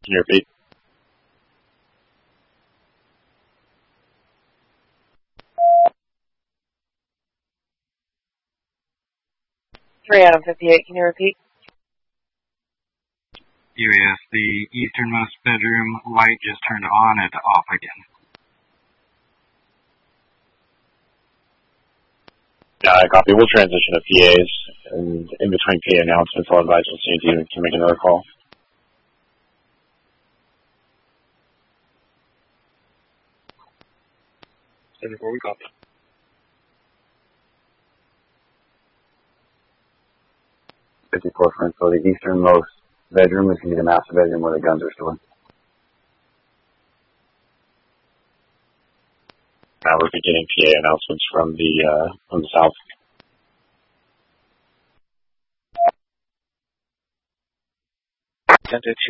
Can you repeat? Three out of 58. Can you repeat? UAS, the easternmost bedroom light just turned on and off again. Yeah, copy. We'll transition to PAs, and in between PA announcements, I'll advise you to make another call. We copy. So the easternmost bedroom is going to be the master bedroom where the guns are stored. Now we're beginning PA announcements from the south. Center